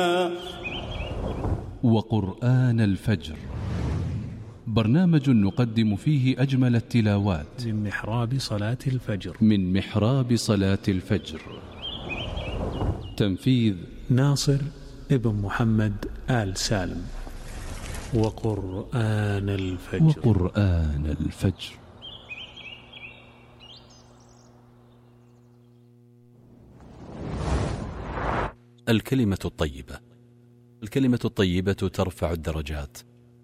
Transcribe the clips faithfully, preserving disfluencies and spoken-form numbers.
وقرآن الفجر، برنامج نقدم فيه أجمل التلاوات من محراب صلاة الفجر من محراب صلاة الفجر. تنفيذ ناصر ابن محمد آل سالم. وقرآن الفجر وقرآن الفجر. الكلمة الطيبة. الكلمة الطيبة ترفع الدرجات،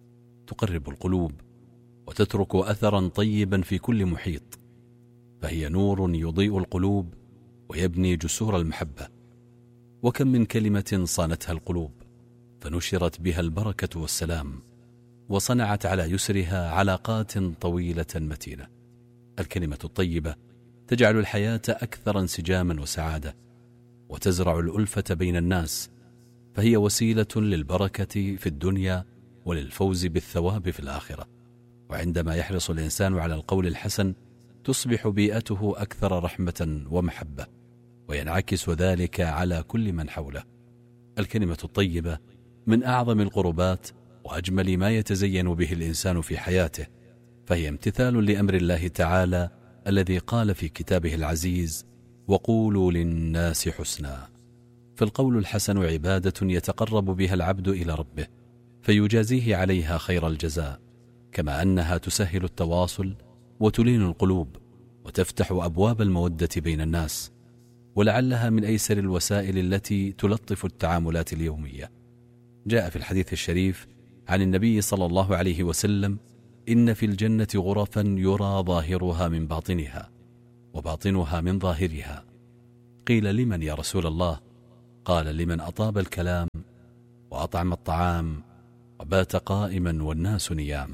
تقرب القلوب، وتترك أثرا طيبا في كل محيط، فهي نور يضيء القلوب ويبني جسور المحبة. وكم من كلمة صانتها القلوب فنشرت بها البركة والسلام، وصنعت على يسرها علاقات طويلة متينة. الكلمة الطيبة تجعل الحياة أكثر انسجاما وسعادة، وتزرع الألفة بين الناس، فهي وسيلة للبركة في الدنيا وللفوز بالثواب في الآخرة. وعندما يحرص الإنسان على القول الحسن تصبح بيئته أكثر رحمة ومحبة، وينعكس ذلك على كل من حوله. الكلمة الطيبة من أعظم القربات وأجمل ما يتزين به الإنسان في حياته، فهي امتثال لأمر الله تعالى الذي قال في كتابه العزيز: وقولوا للناس حسنا. فالقول الحسن عبادة يتقرب بها العبد إلى ربه فيجازيه عليها خير الجزاء، كما أنها تسهل التواصل وتلين القلوب وتفتح أبواب المودة بين الناس، ولعلها من أيسر الوسائل التي تلطف التعاملات اليومية. جاء في الحديث الشريف عن النبي صلى الله عليه وسلم: إن في الجنة غرفا يرى ظاهرها من باطنها وباطنها من ظاهرها. قيل: لمن يا رسول الله؟ قال: لمن أطاب الكلام وأطعم الطعام وبات قائما والناس نيام.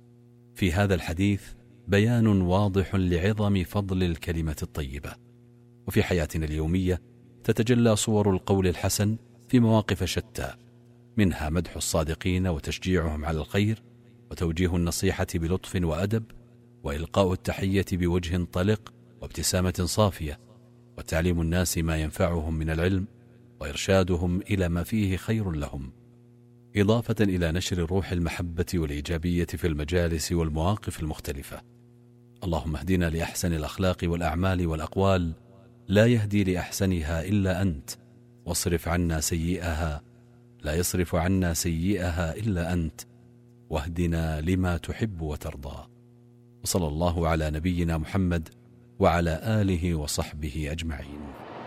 في هذا الحديث بيان واضح لعظم فضل الكلمة الطيبة. وفي حياتنا اليومية تتجلى صور القول الحسن في مواقف شتى، منها مدح الصادقين وتشجيعهم على الخير، وتوجيه النصيحة بلطف وأدب، وإلقاء التحية بوجه طلق وابتسامة صافية، وتعليم الناس ما ينفعهم من العلم، وإرشادهم إلى ما فيه خير لهم، إضافة إلى نشر روح المحبة والإيجابية في المجالس والمواقف المختلفة. اللهم اهدنا لأحسن الأخلاق والأعمال والأقوال، لا يهدي لأحسنها إلا أنت، واصرف عنا سيئها، لا يصرف عنا سيئها إلا أنت، واهدنا لما تحب وترضى. وصلى الله على نبينا محمد وعلى آله وصحبه أجمعين.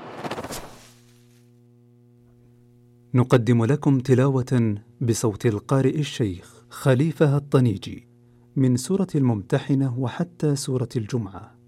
نقدم لكم تلاوة بصوت القارئ الشيخ خليفة الطنيجي من سورة الممتحنة وحتى سورة الجمعة.